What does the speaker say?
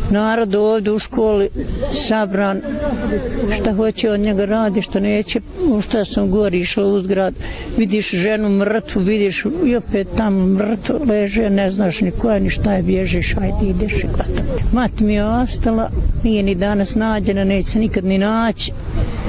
narod ovdje u školi sabran, šta hoće od njega radi, što neće. U šta sam gori išla uz grad, vidiš ženu mrtvu, vidiš i opet tamo mrtvo leže, ne znaš ni koja ni šta je, bježiš, ajde ideš i gotovo. Mat mi je ostala, nije ni danas nađena, neće se nikad ni naći.